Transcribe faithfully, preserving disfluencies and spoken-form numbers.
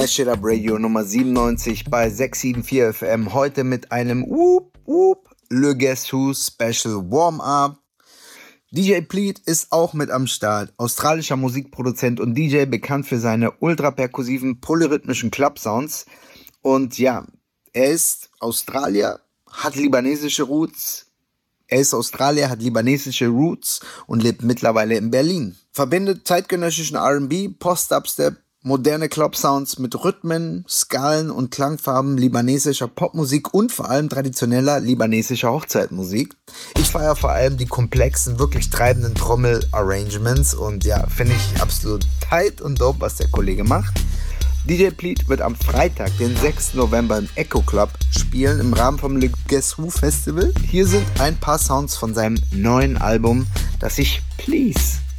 Mash It Up Radio Nummer siebenundneunzig bei sechs sieben vier F M. Heute mit einem Whoop Whoop Le Guess Who Special Warm-Up. D J Pleat ist auch mit am Start. Australischer Musikproduzent und D J, bekannt für seine ultraperkussiven, polyrhythmischen Club-Sounds. Und ja, er ist Australier, hat libanesische Roots. Er ist Australier, hat libanesische Roots und lebt mittlerweile in Berlin. Verbindet zeitgenössischen R and B, Post-Dubstep, moderne Club-Sounds mit Rhythmen, Skalen und Klangfarben libanesischer Popmusik und vor allem traditioneller libanesischer Hochzeitmusik. Ich feiere vor allem die komplexen, wirklich treibenden Trommel-Arrangements und ja, finde ich absolut tight und dope, was der Kollege macht. D J Pleat wird am Freitag, den sechsten November im Echo Club spielen im Rahmen vom Le Guess Who Festival. Hier sind ein paar Sounds von seinem neuen Album, das sich Please